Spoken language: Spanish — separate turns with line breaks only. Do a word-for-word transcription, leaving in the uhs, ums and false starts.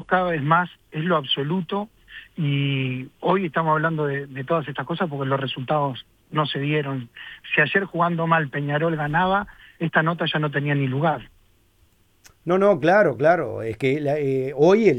cada vez más, es lo absoluto, y hoy estamos hablando de, de todas estas cosas porque los resultados no se dieron. Si ayer jugando mal Peñarol ganaba, esta nota ya no tenía ni lugar.
No, no, claro, claro. Es que la- eh, hoy el